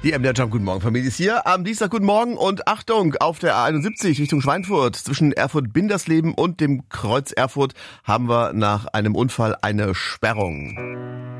Die MDR Jump, guten Morgen, Familie ist hier. Am Dienstag, guten Morgen und Achtung, auf der A71 Richtung Schweinfurt zwischen Erfurt-Bindersleben und dem Kreuz Erfurt haben wir nach einem Unfall eine Sperrung.